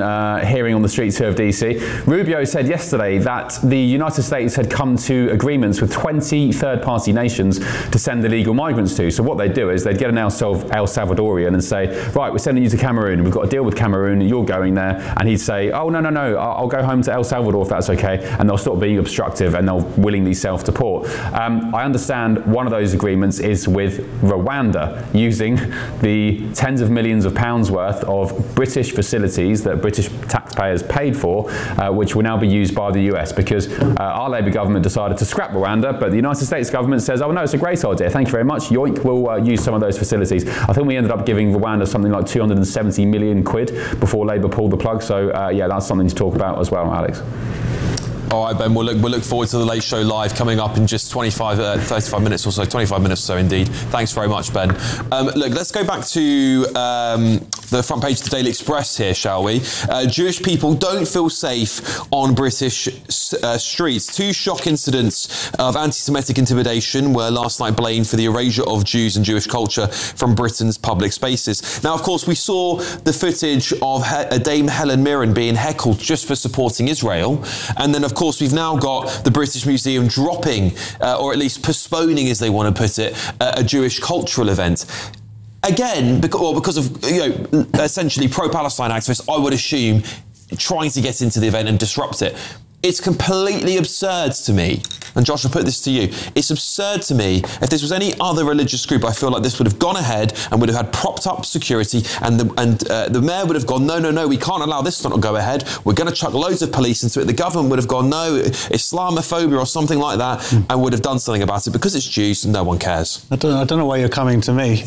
hearing on the streets here of DC. Rubio said yesterday that the United States had come to agreements with 20 third-party nations to send illegal migrants to. So what they'd do is they'd get an El Salvadorian and say, right, we're sending you to Cameroon. We've got a deal with Cameroon. You're going there. And he'd say, oh, no, I'll go home to El Salvador if that's okay. And they'll stop being obstructive and they'll willingly self-deport. I understand one of those agreements is with Rwanda, using the tens of millions of pounds worth of British facilities that British taxpayers paid for, which will now be used by the US, because our Labour government decided to scrap Rwanda, but the United States government says, oh no, it's a great idea, thank you very much, yoink, we'll use some of those facilities. I think we ended up giving Rwanda something like 270 million quid before Labour pulled the plug, so yeah, that's something to talk about as well, Alex. All right, Ben, we'll look forward to the Late Show Live coming up in just 35 minutes or so, 25 minutes or so indeed. Thanks very much, Ben. Look, let's go back to the front page of the Daily Express here, shall we? Jewish people don't feel safe on British streets. 2 shock incidents of anti-Semitic intimidation were last night blamed for the erasure of Jews and Jewish culture from Britain's public spaces. Now, of course, we saw the footage of Dame Helen Mirren being heckled just for supporting Israel. And then, of course, we've now got the British Museum dropping, or at least postponing, as they want to put it, a Jewish cultural event. Again, because of essentially pro-Palestine activists, I would assume, trying to get into the event and disrupt it. It's completely absurd to me, and Josh, I'll put this to you. It's absurd to me. If this was any other religious group, I feel like this would have gone ahead and would have had propped up security, and the mayor would have gone, no, we can't allow this to not go ahead. We're going to chuck loads of police into it. The government would have gone, no, Islamophobia or something like that, and would have done something about it. Because it's Jews, no one cares. I don't know why you're coming to me.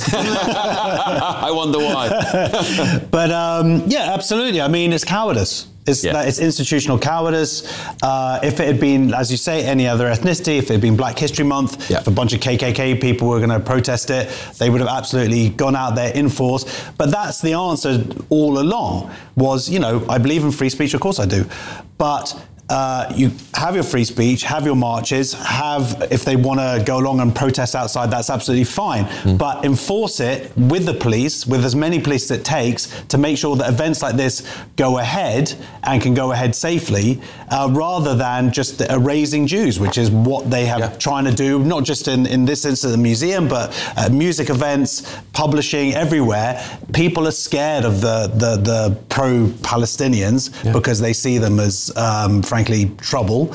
I wonder why. But yeah, absolutely. I mean, it's cowardice. It's institutional cowardice. If it had been, as you say, any other ethnicity, if it had been Black History Month, if a bunch of KKK people were going to protest it, they would have absolutely gone out there in force. But that's the answer all along, was, I believe in free speech, of course I do. But you have your free speech, have your marches, if they want to go along and protest outside, that's absolutely fine. But enforce it with the police, with as many police as it takes, to make sure that events like this go ahead and can go ahead safely, rather than just erasing Jews, which is what they have trying to do, not just in this instance, the museum, but music events, publishing, everywhere. People are scared of the pro-Palestinians because they see them as frankly, trouble.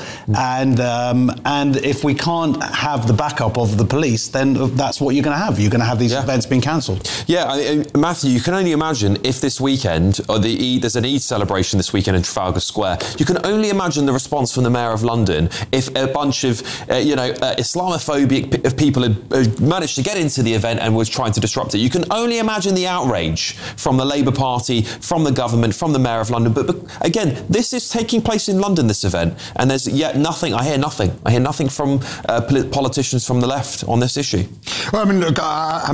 And if we can't have the backup of the police, then that's what you're going to have. You're going to have these events being cancelled. Yeah, Matthew, you can only imagine if this weekend, there's an Eid celebration this weekend in Trafalgar Square, you can only imagine the response from the Mayor of London if a bunch of, Islamophobic people had managed to get into the event and was trying to disrupt it. You can only imagine the outrage from the Labour Party, from the government, from the Mayor of London. But again, this is taking place in London, this event, and there's yet nothing. I hear nothing from politicians from the left on this issue. Well, I mean, look,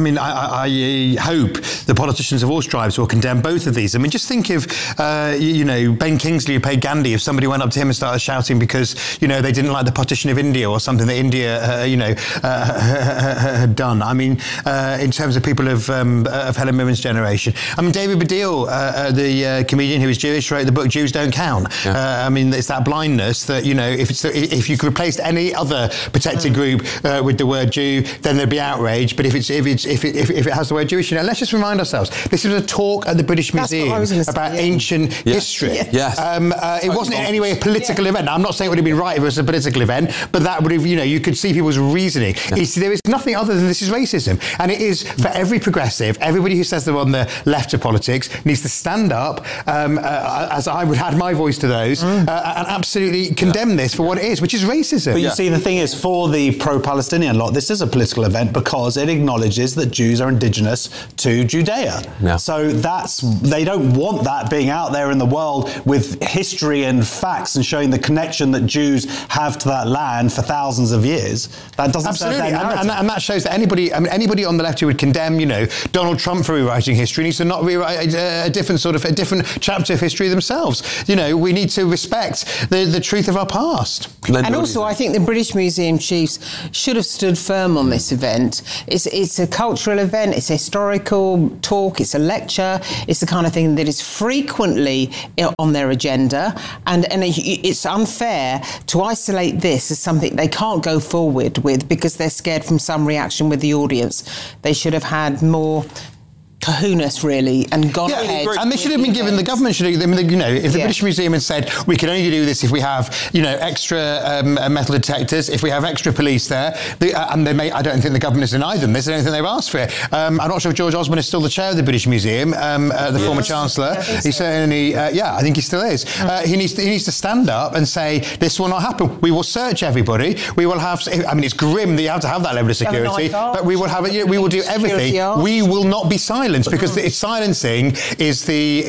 I hope the politicians of all stripes will condemn both of these. I mean, just think of, Ben Kingsley, who played Gandhi, if somebody went up to him and started shouting because, they didn't like the partition of India or something that India, had done. I mean, in terms of people of Helen Mirren's generation. I mean, David Baddiel, the comedian who was Jewish, wrote the book Jews Don't Count. I mean, it's that blindness that, if you could replace any other protected group with the word Jew, then there'd be outrage. But if it has the word Jewish, let's just remind ourselves, this was a talk at the British Museum about ancient history. It wasn't in any way a political event. Now, I'm not saying it would have been right if it was a political event, but that would have, you could see people's reasoning. There is nothing other than this is racism. And it is for every progressive, everybody who says they're on the left of politics needs to stand up, as I would add my voice to those, and absolutely condemn this for what it is, which is racism. But you see, the thing is, for the pro-Palestinian lot, this is a political event because it acknowledges that Jews are indigenous to Judea. So they don't want that being out there in the world with history and facts and showing the connection that Jews have to that land for thousands of years. That doesn't serve their narrative. And that shows that anybody on the left who would condemn, Donald Trump for rewriting history needs to not rewrite a different chapter of history themselves. We need to respect the truth of our past. And also, I think the British Museum chiefs should have stood firm on this event. It's a cultural event, it's a historical talk, it's a lecture, it's the kind of thing that is frequently on their agenda, and it's unfair to isolate this as something they can't go forward with because they're scared from some reaction with the audience. They should have had more kahunas, really, and gone ahead. And they should have been given, the government should have, if the British Museum had said, we can only do this if we have, extra metal detectors, if we have extra police there, and I don't think the government has denied them this, I don't think they've asked for it. I'm not sure if George Osborne is still the chair of the British Museum, the former Chancellor. He certainly, I think he still is. He needs to stand up and say, this will not happen. We will search everybody. We will have, it's grim that you have to have that level of security, but we will have it, we will do everything. We will not be silent. Because silencing is the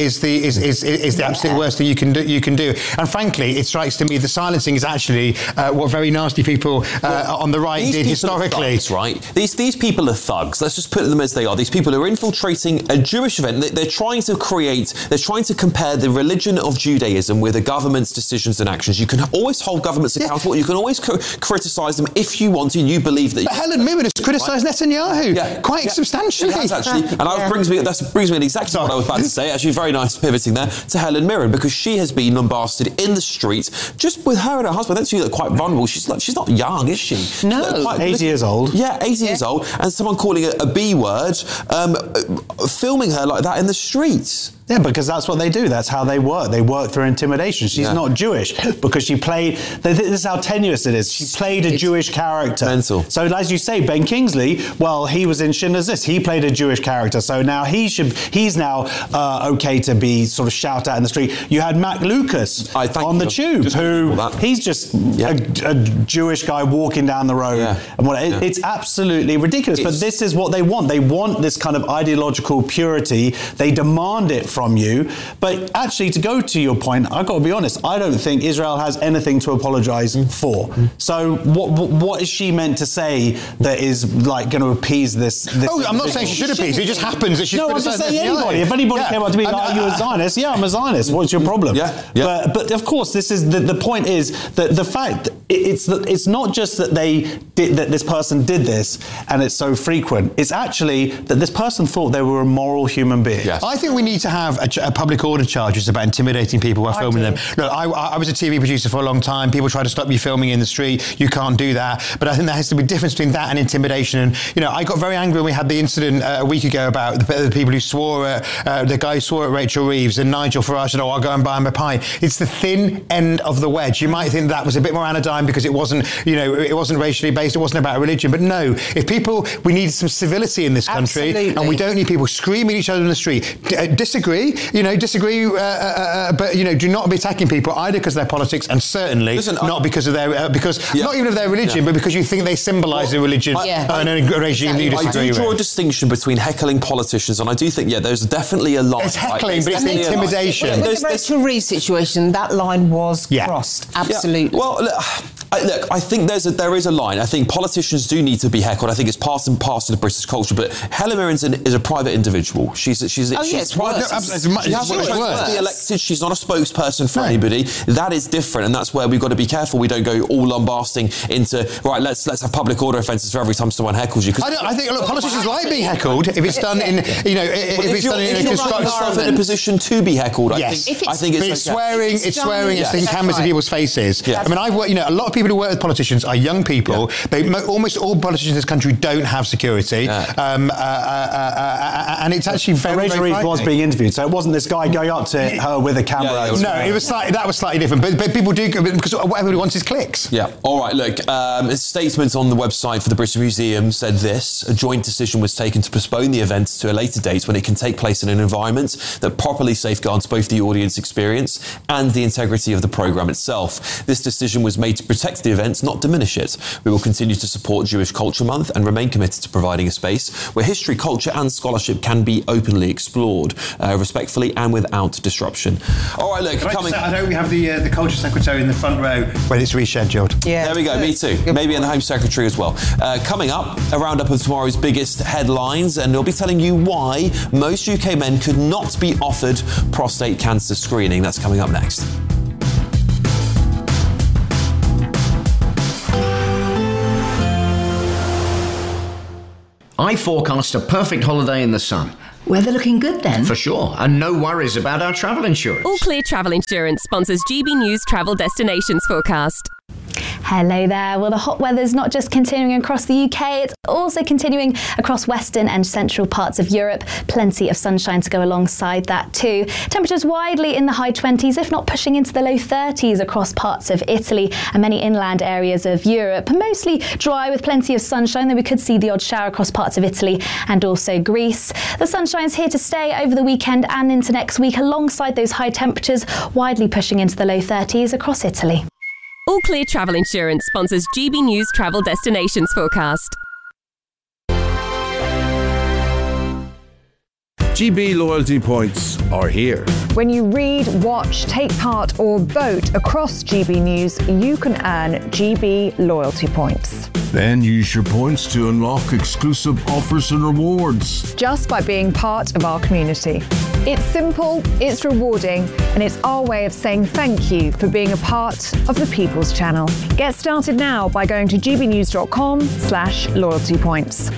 absolute worst thing you can do. And frankly, it strikes to me the silencing is actually what very nasty people on the right did historically. Thugs, right? These people are thugs. Let's just put them as they are. These people are infiltrating a Jewish event. They're trying to compare the religion of Judaism with a government's decisions and actions. You can always hold governments accountable. You can always criticise them if you want to. You believe that. But Helen Mirren has criticised Netanyahu quite substantially. She has actually, and that brings me exactly what I was about to say. Actually, very nice pivoting there to Helen Mirren, because she has been lambasted in the street just with her and her husband. They actually look quite vulnerable. She's not young, is she? No, 80 years old. Yeah, 80 years old, and someone calling it a B word, filming her like that in the streets. Yeah, because that's what they do. That's how they work. They work through intimidation. She's not Jewish because she played... This is how tenuous it is. She played a Jewish character. Mental. So as you say, Ben Kingsley, well, he was in Schindler's List. He played a Jewish character. So now he's now okay to be sort of shouted at in the street. You had Mac Lucas on the tube, he's just a Jewish guy walking down the road. Yeah. And it's absolutely ridiculous. But this is what they want. They want this kind of ideological purity. They demand it from you. But actually, to go to your point, I've got to be honest, I don't think Israel has anything to apologise for. So what is she meant to say that is like going to appease this I'm not saying she should appease. It just happens that she's I'm just saying anybody. If anybody came up to me like, are you a Zionist? Yeah, I'm a Zionist. What's your problem? But of course, this is the point is that the fact it's not just that that this person did this and it's so frequent. It's actually that this person thought they were a moral human being. Yes. I think we need to have a public order charges about intimidating people while filming them. Look, I was a TV producer for a long time. People try to stop you filming in the street. You can't do that. But I think there has to be a difference between that and intimidation. And, I got very angry when we had the incident a week ago about the people who swore at, the guy who swore at Rachel Reeves and Nigel Farage said, I'll go and buy him a pie. It's the thin end of the wedge. You might think that was a bit more anodyne because it wasn't, it wasn't racially based. It wasn't about religion. But no, we need some civility in this country. Absolutely. And we don't need people screaming at each other in the street. Disagree, but do not be attacking people either because of their politics and certainly not because of their not even of their religion, but because you think they symbolise a religion and a regime that you disagree with. I do draw a distinction between heckling politicians, and I do think there's definitely a line. It's heckling, but it's the intimidation. With the Rachel Reeves situation, that line was crossed. Absolutely. Yeah. Well, look, I think there is a line. I think politicians do need to be heckled. I think it's part and parcel of British culture. But Helen Mirren is a private individual. She's private. She hasn't been elected. She's not a spokesperson for anybody. That is different, and that's where we've got to be careful. We don't go all lambasting into let's have public order offences for every time someone heckles you. I think politicians like being heckled if it's done in if it's done in a constructive environment. In a position to be heckled. Yes. I think it's swearing. It's swearing. It's sticking cameras in people's faces. Yeah. I mean, I've worked. A lot of people who work with politicians are young people. Yeah. Almost all politicians in this country don't have security, and it's actually very. Rachel Reeves was being interviewed, so it wasn't this guy going up to her with a camera. That was slightly different. But people do because what everybody wants is clicks. Yeah. All right. Look, a statement on the website for the British Museum said this: a joint decision was taken to postpone the event to a later date when it can take place in an environment that properly safeguards both the audience experience and the integrity of the programme itself. This decision was made to protect the event, not diminish it. We will continue to support Jewish Culture Month and remain committed to providing a space where history, culture and scholarship can be openly explored, respectfully and without disruption. All right, look, I know we have the Culture Secretary in the front row when it's rescheduled. Yeah. There we go, me too. Maybe in the Home Secretary as well. Coming up, a roundup of tomorrow's biggest headlines, and we'll be telling you why most UK men could not be offered prostate cancer screening. That's coming up next. I forecast a perfect holiday in the sun. Weather looking good then? For sure, and no worries about our travel insurance. All Clear Travel Insurance sponsors GB News Travel Destinations Forecast. Hello there. Well, the hot weather's not just continuing across the UK, it's also continuing across western and central parts of Europe. Plenty of sunshine to go alongside that too. Temperatures widely in the high 20s, if not pushing into the low 30s across parts of Italy and many inland areas of Europe. Mostly dry with plenty of sunshine, though we could see the odd shower across parts of Italy and also Greece. The sunshine's here to stay over the weekend and into next week, alongside those high temperatures, widely pushing into the low 30s across Italy. All Clear Travel Insurance sponsors GB News Travel Destinations Forecast. GB loyalty points are here. When you read, watch, take part or vote across GB News, you can earn GB loyalty points. Then use your points to unlock exclusive offers and rewards. Just by being part of our community. It's simple, it's rewarding, and it's our way of saying thank you for being a part of the People's Channel. Get started now by going to gbnews.com/loyalty points.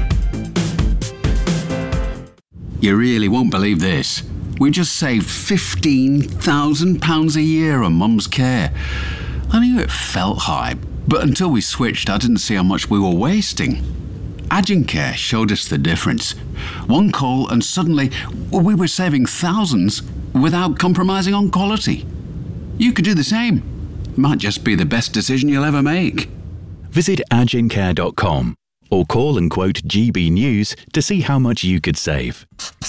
You really won't believe this. We just saved £15,000 a year on Mum's care. I knew it felt high, but until we switched, I didn't see how much we were wasting. Agencare showed us the difference. One call and suddenly we were saving thousands without compromising on quality. You could do the same. Might just be the best decision you'll ever make. Visit agencare.com or call and quote GB News to see how much you could save.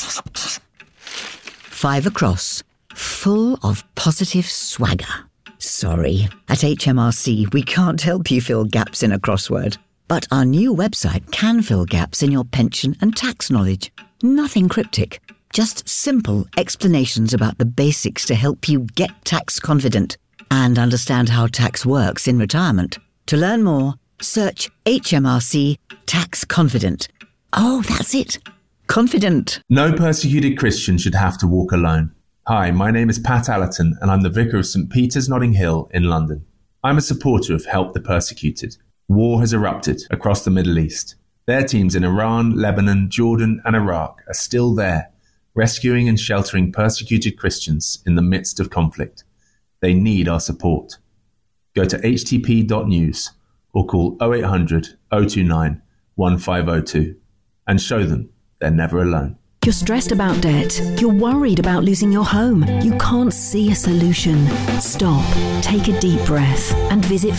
5 across, full of positive swagger. Sorry, at HMRC we can't help you fill gaps in a crossword. But our new website can fill gaps in your pension and tax knowledge. Nothing cryptic, just simple explanations about the basics to help you get tax confident and understand how tax works in retirement. To learn more, search HMRC Tax Confident. Oh, that's it. Confident. No persecuted Christian should have to walk alone. Hi, my name is Pat Allerton and I'm the Vicar of St Peter's Notting Hill in London. I'm a supporter of Help the Persecuted. War has erupted across the Middle East. Their teams in Iran, Lebanon, Jordan and Iraq are still there, rescuing and sheltering persecuted Christians in the midst of conflict. They need our support. Go to htp.news or call 0800 029 1502 and show them they're never alone. You're stressed about debt. You're worried about losing your home. You can't see a solution. Stop, take a deep breath and visit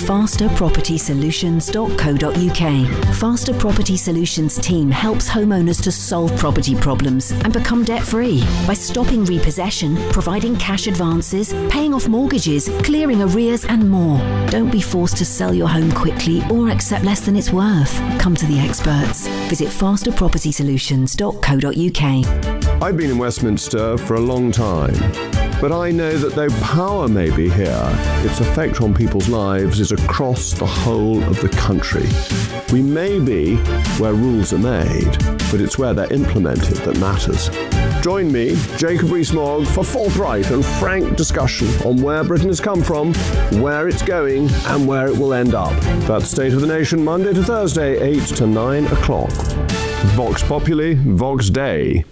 fasterpropertysolutions.co.uk. Faster Property Solutions team helps homeowners to solve property problems and become debt-free by stopping repossession, providing cash advances, paying off mortgages, clearing arrears and more. Don't be forced to sell your home quickly or accept less than it's worth. Come to the experts. Visit fasterpropertysolutions.co.uk. I've been in Westminster for a long time, but I know that though power may be here, its effect on people's lives is across the whole of the country. We may be where rules are made, but it's where they're implemented that matters. Join me, Jacob Rees-Mogg, for forthright and frank discussion on where Britain has come from, where it's going, and where it will end up. That's State of the Nation, Monday to Thursday, 8 to 9 o'clock. Vox Populi, Vox Dei.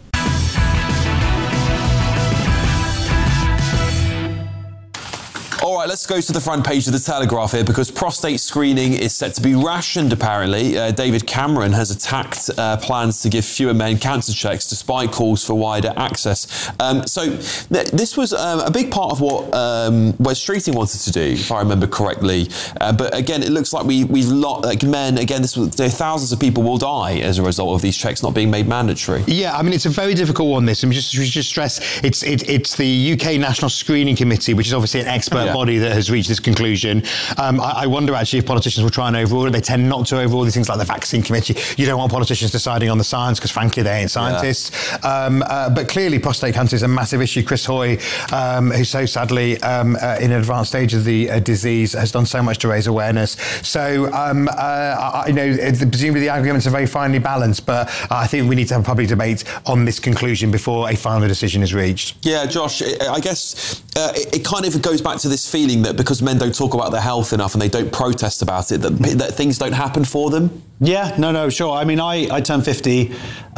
All right, let's go to the front page of the Telegraph here because prostate screening is set to be rationed, apparently. David Cameron has attacked plans to give fewer men cancer checks despite calls for wider access. This was a big part of what Wes Streeting wanted to do, if I remember correctly. But again, it looks like we've lost, like men, again, thousands of people will die as a result of these checks not being made mandatory. Yeah, I mean, it's a very difficult one, this. And we just stress it's the UK National Screening Committee, which is obviously an expert body that has reached this conclusion. I wonder actually if politicians will try and overrule it. They tend not to overrule these things like the vaccine committee. You don't want politicians deciding on the science because frankly they ain't scientists. But clearly prostate cancer is a massive issue. Chris Hoy, who's so sadly in an advanced stage of the disease, has done so much to raise awareness. So presumably the arguments are very finely balanced, but I think we need to have a public debate on this conclusion before a final decision is reached. Yeah, Josh, I guess it kind of goes back to this feeling that because men don't talk about their health enough and they don't protest about it, that things don't happen for them. Yeah, no, sure. I mean, I turned 50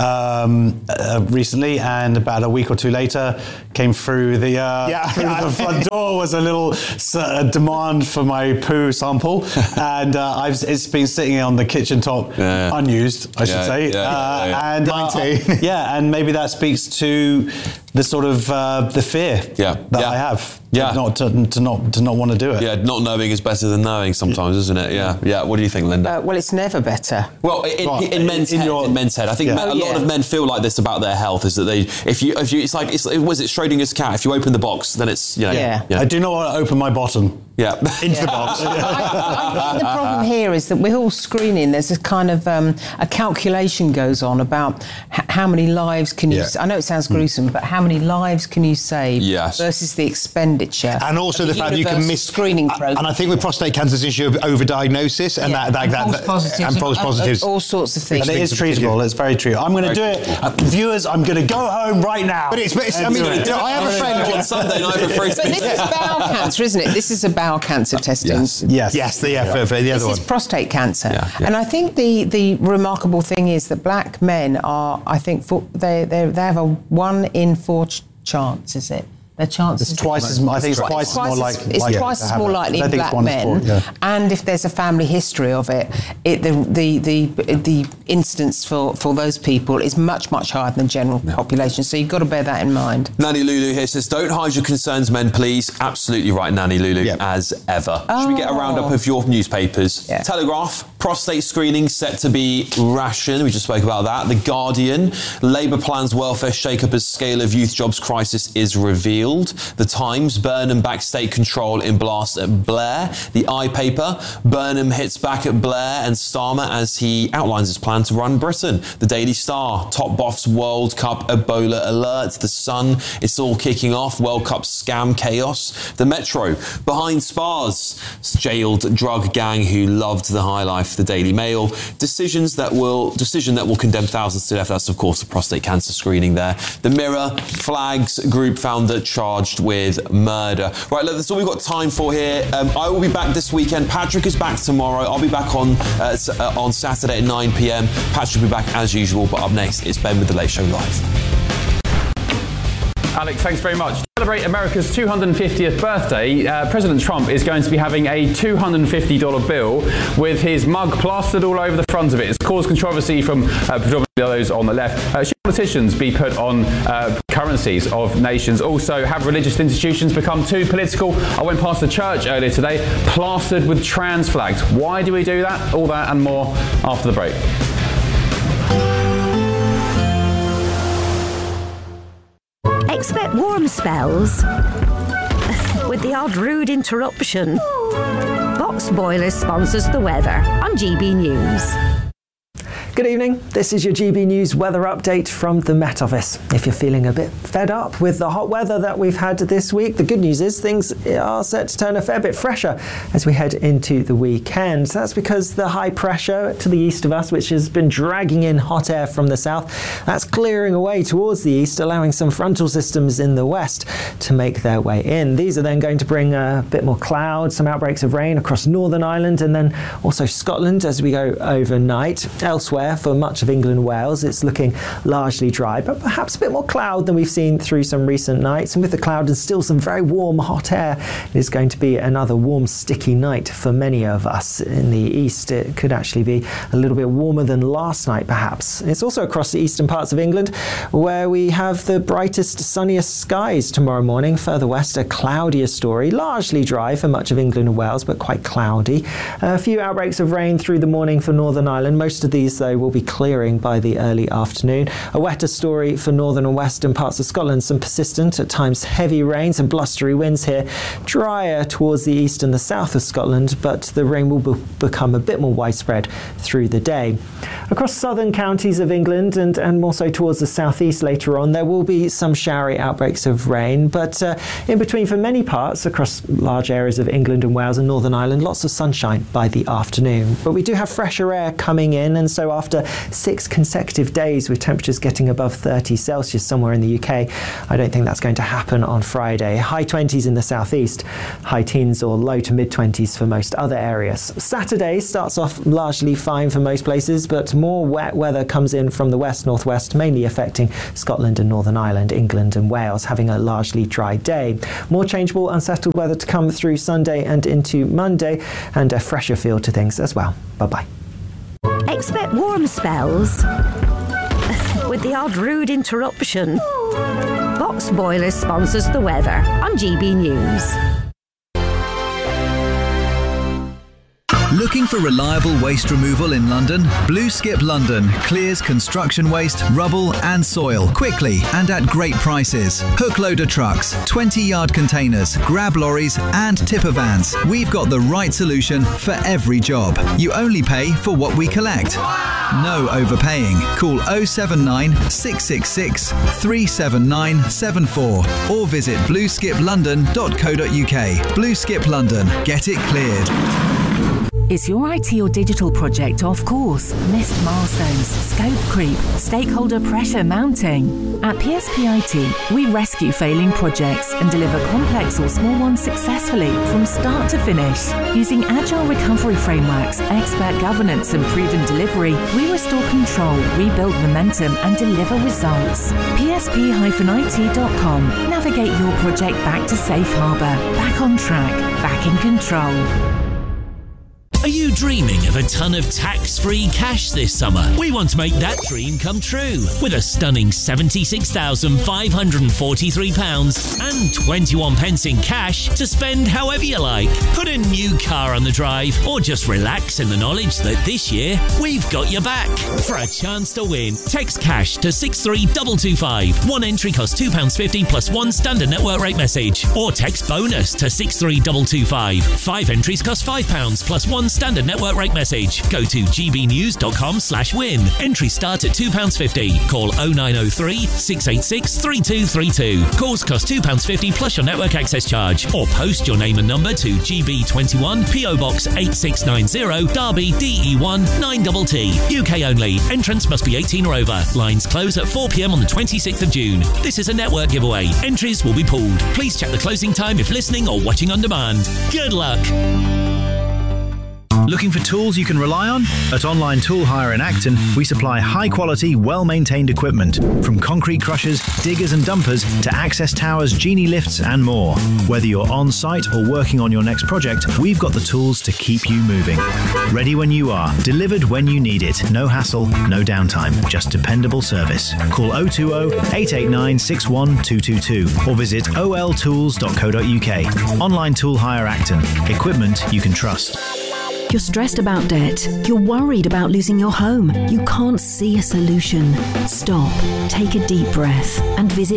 recently, and about a week or two later, came through the the front door was a little demand for my poo sample, and it's been sitting on the kitchen top unused, I should say. And 19. and maybe that speaks to the sort of the fear that I have. To not want to do it. Yeah, not knowing is better than knowing sometimes, isn't it? Yeah. What do you think, Linda? Well, it's never better. Well, in men's head, I think a lot of men feel like this about their health. Is that if you, it's like was it Schrodinger's cat? If you open the box, then it's I do not want to open my bottom. Yeah, into the box. I think the problem here is that we're all screening. There's a kind of a calculation goes on about how many lives can you. I know it sounds gruesome, but how many lives can you save versus the expenditure, and also the fact that you can miss screening program. And I think with prostate cancer, this issue of overdiagnosis and and false positives, all sorts of things. And it is treatable. It's very true. I'm going to do it, viewers. I'm going to go home right now. But I mean, I have a friend on Sunday night for free. But this is bowel cancer, isn't it? This is a bowel cancer testing. Yes. For the other this one. is prostate cancer. And I think the remarkable thing is that black men are, I think, they have a 1 in 4 chance, is it? Their chances. It's twice as. I think it's twice more likely. It's twice as more likely in black men, and if there's a family history of it, the incidence for those people is much higher than the general population. So you've got to bear that in mind. Nanny Lulu here says, "Don't hide your concerns, men, please." Absolutely right, Nanny Lulu, as ever. Should we get a roundup of your newspapers? Telegraph: prostate screening set to be rationed. We just spoke about that. The Guardian: Labour plans welfare shake-up as scale of youth jobs crisis is revealed. The Times: Burnham backs state control in blast at Blair. The iPaper: Burnham hits back at Blair and Starmer as he outlines his plan to run Britain. The Daily Star: Top Boff's World Cup Ebola alert. The Sun: It's all kicking off. World Cup scam chaos. The Metro: Behind Spas, jailed drug gang who loved the high life. The Daily Mail: Decision that will condemn thousands to death. That's of course the prostate cancer screening there. The Mirror: Flags group founder charged with murder. Right, look, that's all we've got time for here. I will be back this weekend. Patrick is back tomorrow. I'll be back on Saturday at 9 p.m. Patrick will be back as usual, but up next it's Ben with The Late Show Live. Alex, thanks very much. To celebrate America's 250th birthday, President Trump is going to be having a $250 bill with his mug plastered all over the front of it. It's caused controversy from predominantly those on the left. Should politicians be put on currencies of nations? Also, have religious institutions become too political? I went past the church earlier today, plastered with trans flags. Why do we do that? All that and more after the break. Expect warm spells with the odd rude interruption. Box Boilers sponsors the weather on GB News. Good evening, this is your GB News weather update from the Met Office. If you're feeling a bit fed up with the hot weather that we've had this week, the good news is things are set to turn a fair bit fresher as we head into the weekend. That's because the high pressure to the east of us, which has been dragging in hot air from the south, that's clearing away towards the east, allowing some frontal systems in the west to make their way in. These are then going to bring a bit more cloud, some outbreaks of rain across Northern Ireland and then also Scotland as we go overnight. Elsewhere, for much of England and Wales, it's looking largely dry, but perhaps a bit more cloud than we've seen through some recent nights. And with the cloud and still some very warm, hot air, it is going to be another warm, sticky night for many of us. In the east, it could actually be a little bit warmer than last night, perhaps. It's also across the eastern parts of England where we have the brightest, sunniest skies tomorrow morning. Further west, a cloudier story, largely dry for much of England and Wales, but quite cloudy. A few outbreaks of rain through the morning for Northern Ireland. Most of these, though, will be clearing by the early afternoon. A wetter story for northern and western parts of Scotland. Some persistent, at times heavy rains and blustery winds here. Drier towards the east and the south of Scotland, but the rain will become a bit more widespread through the day. Across southern counties of England and more so towards the southeast later on, there will be some showery outbreaks of rain, but in between for many parts across large areas of England and Wales and Northern Ireland, lots of sunshine by the afternoon. But we do have fresher air coming in, and so our after 6 consecutive days with temperatures getting above 30 Celsius somewhere in the UK. I don't think that's going to happen on Friday. High 20s in the southeast, high teens or low to mid 20s for most other areas. Saturday starts off largely fine for most places, but more wet weather comes in from the west-northwest, mainly affecting Scotland and Northern Ireland, England and Wales, having a largely dry day. More changeable, unsettled weather to come through Sunday and into Monday, and a fresher feel to things as well. Bye-bye. Expect warm spells with the odd rude interruption. Box Boilers sponsors the weather on GB News. Looking for reliable waste removal in London? Blue Skip London clears construction waste, rubble and soil quickly and at great prices. Hook loader trucks, 20-yard containers, grab lorries and tipper vans. We've got the right solution for every job. You only pay for what we collect. No overpaying. Call 079 666 37974 or visit blueskiplondon.co.uk. Blue Skip London. Get it cleared. Is your IT or digital project off course? Missed milestones, scope creep, stakeholder pressure mounting? At PSP IT, we rescue failing projects and deliver complex or small ones successfully from start to finish. Using agile recovery frameworks, expert governance and proven delivery, we restore control, rebuild momentum and deliver results. PSP-IT.com. Navigate your project back to safe harbour, back on track, back in control. Are you dreaming of a ton of tax-free cash this summer? We want to make that dream come true with a stunning £76,543 and 21 pence in cash to spend however you like. Put a new car on the drive or just relax in the knowledge that this year we've got your back. For a chance to win, text cash to 63225. One entry costs £2.50 plus one standard network rate message. Or text bonus to 63225. 5 entries cost £5 plus one standard network rate message. Go to gbnews.com/win. Entries start at £2.50. Call 0903 686 3232. Calls cost £2.50 plus your network access charge. Or post your name and number to GB21 PO Box 8690 Derby DE1 9TT. UK only. Entrance must be 18 or over. Lines close at 4 p.m. on the 26th of June. This is a network giveaway. Entries will be pulled. Please check the closing time if listening or watching on demand. Good luck. Looking for tools you can rely on? At Online Tool Hire in Acton, we supply high-quality, well-maintained equipment, from concrete crushers, diggers and dumpers to access towers, genie lifts and more. Whether you're on-site or working on your next project, we've got the tools to keep you moving. Ready when you are, delivered when you need it. No hassle, no downtime, just dependable service. Call 020-889-61222 or visit oltools.co.uk. Online Tool Hire Acton. Equipment you can trust. You're stressed about debt. You're worried about losing your home. You can't see a solution. Stop, take a deep breath and visit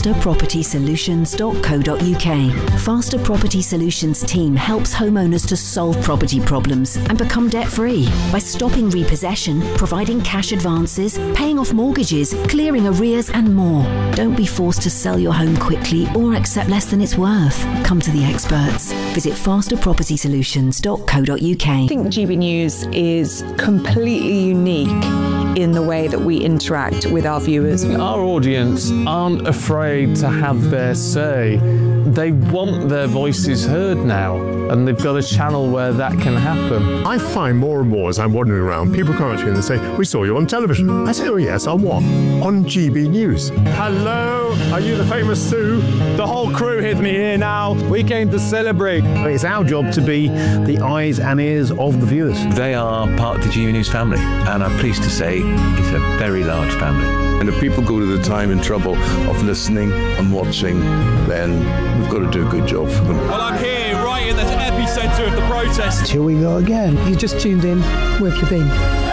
fasterpropertysolutions.co.uk. Faster Property Solutions team helps homeowners to solve property problems and become debt-free by stopping repossession, providing cash advances, paying off mortgages, clearing arrears and more. Don't be forced to sell your home quickly or accept less than it's worth. Come to the experts. Visit fasterpropertysolutions.co.uk. I think GB News is completely unique in the way that we interact with our viewers. Our audience aren't afraid to have their say. They want their voices heard now, and they've got a channel where that can happen. I find more and more as I'm wandering around, people come up to me and they say, "We saw you on television." I say, "Oh yes, on what?" "On GB News." Hello, are you the famous Sue? The whole crew with me here now. We came to celebrate. It's our job to be the eyes and ears of the viewers. They are part of the GB News family, and I'm pleased to say it's a very large family. And if people go to the time and trouble of listening and watching, then we've got to do a good job for them. Well, I'm here right in the epicentre of the protest. Here we go again. You just tuned in. Where have you been?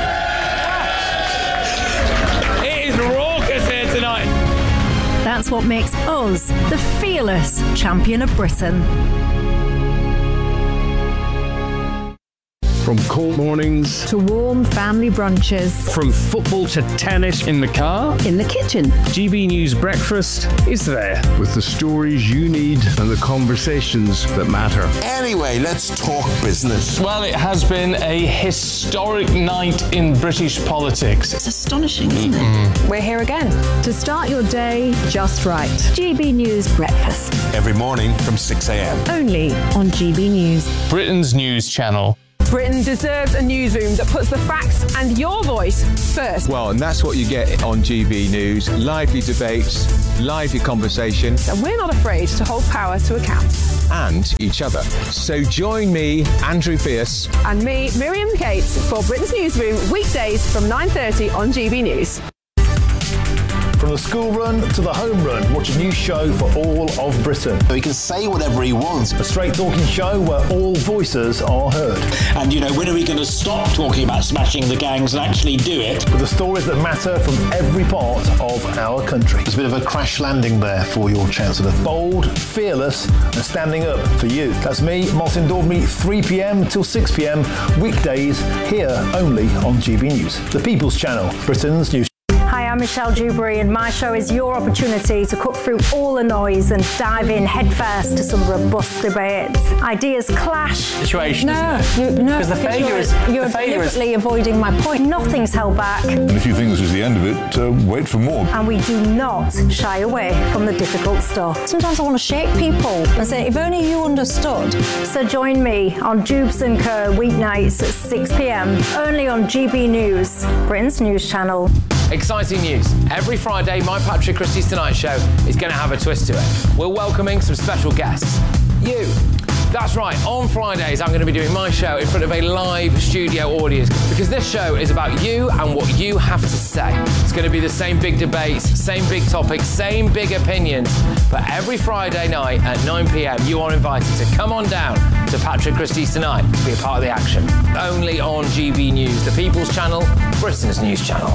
It is raucous here tonight. That's what makes us the fearless champion of Britain. From cold mornings to warm family brunches. From football to tennis. In the car. In the kitchen. GB News Breakfast is there. With the stories you need and the conversations that matter. Anyway, let's talk business. Well, it has been a historic night in British politics. It's astonishing, isn't it? We're here again to start your day just right. GB News Breakfast. Every morning from 6 a.m. Only on GB News. Britain's news channel. Britain deserves a newsroom that puts the facts and your voice first. Well, and that's what you get on GB News. Lively debates, lively conversation. And we're not afraid to hold power to account. And each other. So join me, Andrew Pierce. And me, Miriam Cates, for Britain's Newsroom, weekdays from 9:30 on GB News. From the school run to the home run, watch a new show for all of Britain. So he can say whatever he wants. A straight talking show where all voices are heard. And, you know, when are we going to stop talking about smashing the gangs and actually do it? With the stories that matter from every part of our country. There's a bit of a crash landing there for your Chancellor. Bold, fearless and standing up for you. That's me, Martin Daubney, 3 p.m. till 6 p.m. weekdays here only on GB News. The People's Channel, Britain's news. Hi, I'm Michelle Dewberry and my show is your opportunity to cut through all the noise and dive in headfirst to some robust debates. Ideas clash. Situation, Because the failure is... You're deliberately avoiding my point. Nothing's held back. And if you think this is the end of it, wait for more. And we do not shy away from the difficult stuff. Sometimes I want to shake people and say, if only you understood. So join me on Jubes & Co. weeknights at 6 p.m. only on GB News, Britain's news channel. Exciting news. Every Friday, my Patrick Christie's Tonight Show is going to have a twist to it. We're welcoming some special guests. You. That's right, on Fridays I'm going to be doing my show in front of a live studio audience because this show is about you and what you have to say. It's going to be the same big debates, same big topics, same big opinions. But every Friday night at 9 p.m. you are invited to come on down to Patrick Christie's Tonight to be a part of the action. Only on GB News, the People's Channel, Britain's news channel.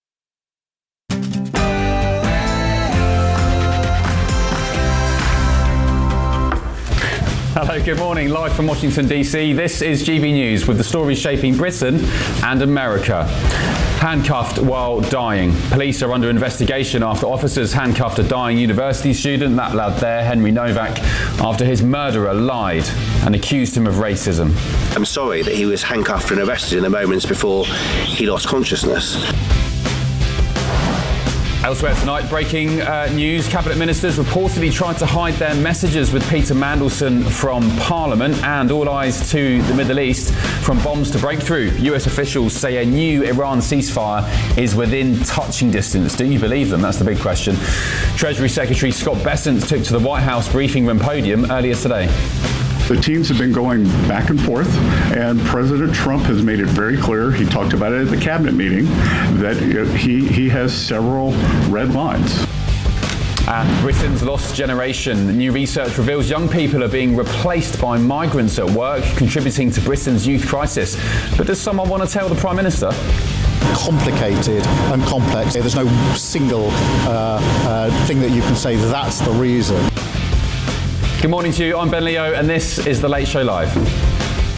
Hello, good morning. Live from Washington, D.C. This is GB News with the stories shaping Britain and America. Handcuffed while dying. Police are under investigation after officers handcuffed a dying university student, that lad there, Henry Novak, after his murderer lied and accused him of racism. I'm sorry that he was handcuffed and arrested in the moments before he lost consciousness. Elsewhere tonight, breaking news. Cabinet ministers reportedly tried to hide their messages with Peter Mandelson from Parliament, and all eyes to the Middle East from bombs to breakthrough. US officials say a new Iran ceasefire is within touching distance. Do you believe them? That's the big question. Treasury Secretary Scott Bessent took to the White House briefing room podium earlier today. The teams have been going back and forth, and President Trump has made it very clear, he talked about it at the cabinet meeting, that he has several red lines. And Britain's lost generation. New research reveals young people are being replaced by migrants at work, contributing to Britain's youth crisis. But does someone want to tell the Prime Minister? Complicated and complex. There's no single thing that you can say that's the reason. Good morning to you, I'm Ben Leo and this is The Late Show Live.